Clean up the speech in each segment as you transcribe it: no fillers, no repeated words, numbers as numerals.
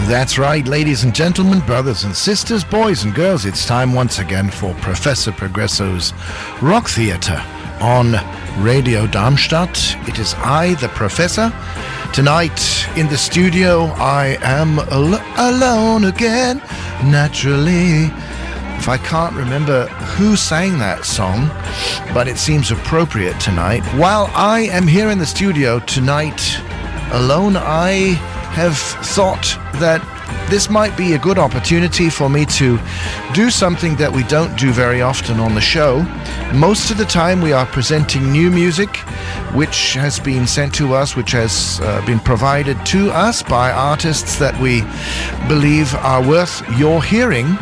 That's right, ladies and gentlemen, brothers and sisters, boys and girls. It's time once again for Professor Progresso's Rock Theatre on Radio Darmstadt. It is I, the Professor. Tonight in the studio, I am alone again, naturally. If I can't remember who sang that song, but it seems appropriate tonight. While I am here in the studio tonight alone, I have thought that this might be a good opportunity for me to do something that we don't do very often on the show. Most of the time we are presenting new music which has been sent to us, which has been provided to us by artists that we believe are worth your hearing.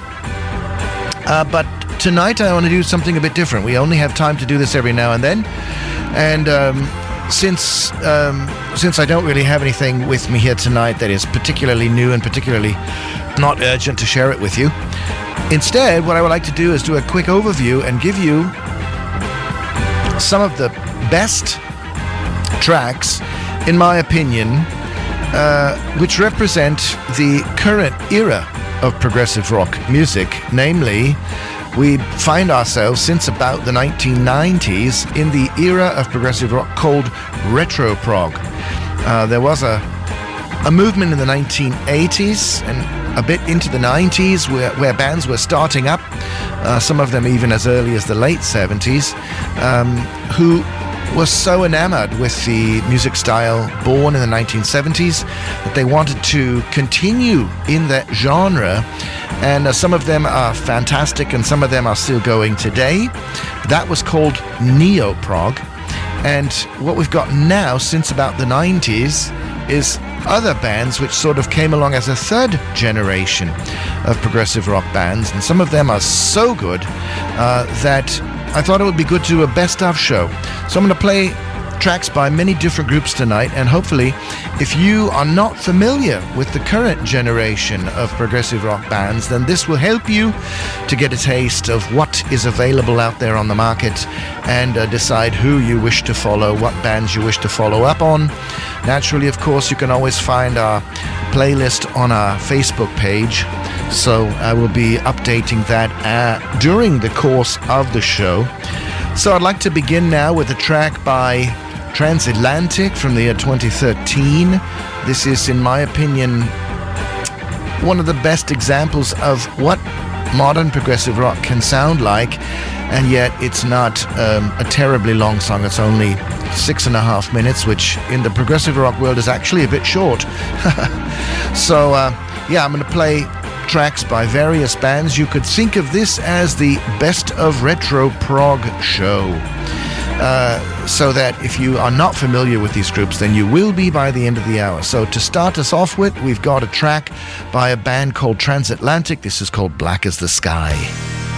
But tonight I want to do something a bit different. We only have time to do this every now and then. And since I don't really have anything with me here tonight that is particularly new and particularly not urgent to share it with you, instead what I would like to do is do a quick overview and give you some of the best tracks, in my opinion, which represent the current era of progressive rock music. Namely, we find ourselves since about the 1990s in the era of progressive rock called retro prog. There was a movement in the 1980s and a bit into the 90s where bands were starting up, some of them even as early as the late 70s, who was so enamored with the music style born in the 1970s that they wanted to continue in that genre. And some of them are fantastic and some of them are still going today. That was called neo-prog. And what we've got now since about the 90s is other bands which sort of came along as a third generation of progressive rock bands. And some of them are so good that I thought it would be good to do a best of show. So I'm going to play tracks by many different groups tonight, and hopefully if you are not familiar with the current generation of progressive rock bands, then this will help you to get a taste of what is available out there on the market and decide who you wish to follow, what bands you wish to follow up on. Naturally, of course, you can always find our playlist on our Facebook page, so I will be updating that during the course of the show. So I'd like to begin now with a track by Transatlantic from the year 2013. This is, in my opinion, one of the best examples of what modern progressive rock can sound like, and yet it's not a terribly long song. It's only 6.5 minutes, which in the progressive rock world is actually a bit short. So I'm going to play tracks by various bands. You could think of this as the best of retro prog show, so that if you are not familiar with these groups, then you will be by the end of the hour. So to start us off with, we've got a track by a band called Transatlantic. This is called Black as the Sky.